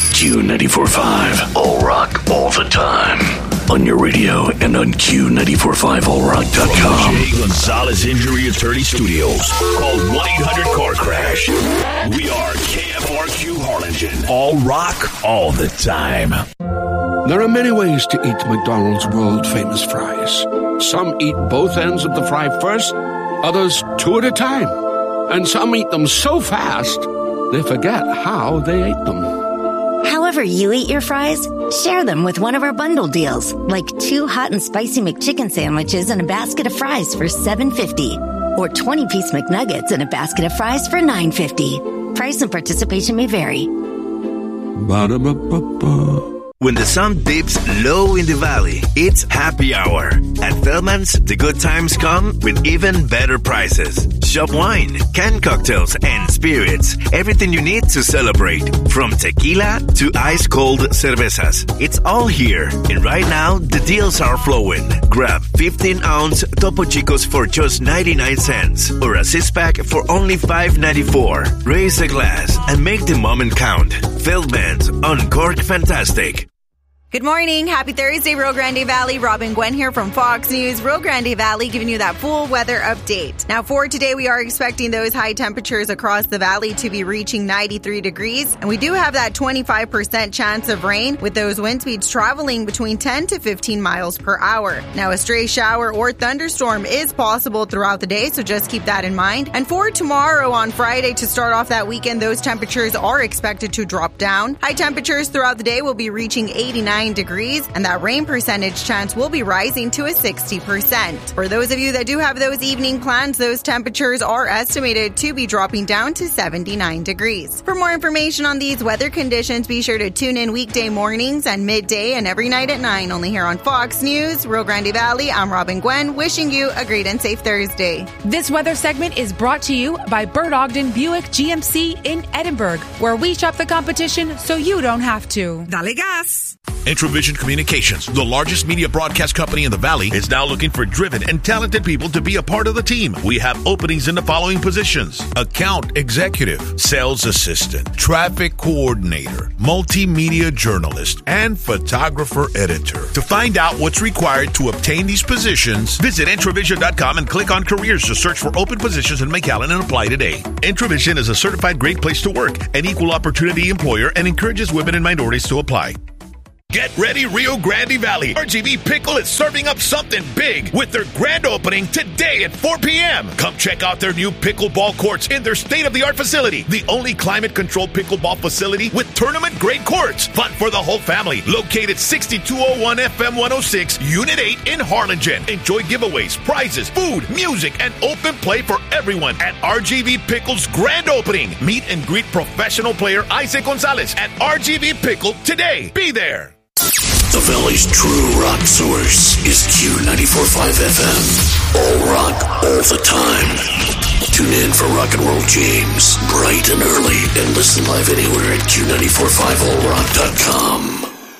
Q94.5, All Rock, all the time. On your radio and on Q94.5allrock.com. From the Jay Gonzalez Injury Attorney Studios. Call 1-800-CAR-CRASH. We are KFRQ Harlingen. All rock, all the time. There are many ways to eat McDonald's world-famous fries. Some eat both ends of the fry first, others two at a time. And some eat them so fast, they forget how they ate them. However you eat your fries, share them with one of our bundle deals, like 2 hot and spicy McChicken sandwiches and a basket of fries for $7.50, or 20-piece McNuggets and a basket of fries for $9.50. Price and participation may vary. Ba-da-ba-ba-ba. When the sun dips low in the valley, it's happy hour. At Feldman's, the good times come with even better prices. Shop wine, canned cocktails, and spirits. Everything you need to celebrate. From tequila to ice-cold cervezas. It's all here. And right now, the deals are flowing. Grab 15-ounce Topo Chicos for just 99 cents. Or a 6-pack for only $5.94. Raise a glass and make the moment count. Feldman's, Uncork Fantastic. Good morning. Happy Thursday, Rio Grande Valley. Robin Gwen here from Fox News. Rio Grande Valley giving you that full weather update. Now, for today, we are expecting those high temperatures across the valley to be reaching 93 degrees. And we do have that 25% chance of rain with those wind speeds traveling between 10 to 15 miles per hour. Now, a stray shower or thunderstorm is possible throughout the day, so just keep that in mind. And for tomorrow on Friday to start off that weekend, those temperatures are expected to drop down. High temperatures throughout the day will be reaching 89 degrees, and that rain percentage chance will be rising to a 60%. For those of you that do have those evening plans, those temperatures are estimated to be dropping down to 79 degrees. For more information on these weather conditions, be sure to tune in weekday mornings and midday and every night at 9, only here on Fox News, Rio Grande Valley. I'm Robin Gwen, wishing you a great and safe Thursday. This weather segment is brought to you by Bert Ogden Buick GMC in Edinburgh, where we shop the competition so you don't have to. Dale gas! Introvision Communications, the largest media broadcast company in the Valley, is now looking for driven and talented people to be a part of the team. We have openings in the following positions: account executive, sales assistant, traffic coordinator, multimedia journalist, and photographer editor. To find out what's required to obtain these positions, visit Introvision.com and click on careers to search for open positions in McAllen and apply today. Introvision is a certified great place to work, an equal opportunity employer, and encourages women and minorities to apply. Get ready, Rio Grande Valley. RGV Pickle is serving up something big with their grand opening today at 4 p.m. Come check out their new pickleball courts in their state-of-the-art facility. The only climate-controlled pickleball facility with tournament-grade courts. Fun for the whole family. Located 6201 FM 106, Unit 8 in Harlingen. Enjoy giveaways, prizes, food, music, and open play for everyone at RGV Pickle's grand opening. Meet and greet professional player Isaac Gonzalez at RGV Pickle today. Be there. The Valley's true rock source is Q94.5 FM. All rock, all the time. Tune in for Rock and Roll James, bright and early, and listen live anywhere at Q94.5allrock.com.